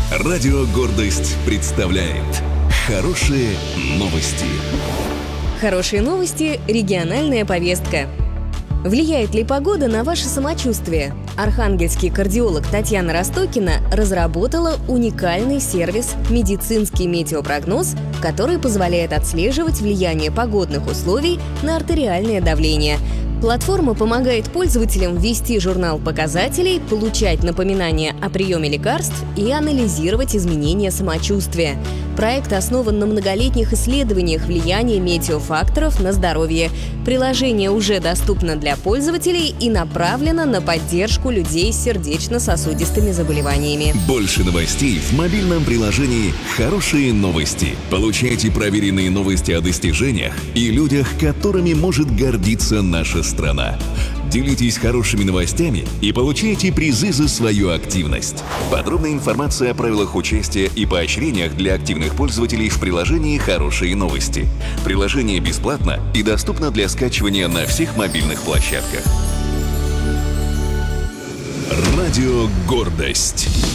Радио «Гордость» представляет хорошие новости. Хорошие новости – региональная повестка. Влияет ли погода на ваше самочувствие? Архангельский кардиолог Татьяна Ростокина разработала уникальный сервис «Медицинский метеопрогноз», который позволяет отслеживать влияние погодных условий на артериальное давление. Платформа помогает пользователям ввести журнал показателей, получать напоминания о приеме лекарств и анализировать изменения самочувствия. Проект основан на многолетних исследованиях влияния метеофакторов на здоровье. Приложение уже доступно для пользователей и направлено на поддержку людей с сердечно-сосудистыми заболеваниями. Больше новостей в мобильном приложении «Хорошие новости». Получайте проверенные новости о достижениях и людях, которыми может гордиться наша страна. Делитесь хорошими новостями и получайте призы за свою активность. Подробная информация о правилах участия и поощрениях для активных пользователей в приложении «Хорошие новости». Приложение бесплатно и доступно для скачивания на всех мобильных площадках. Радио «Гордость».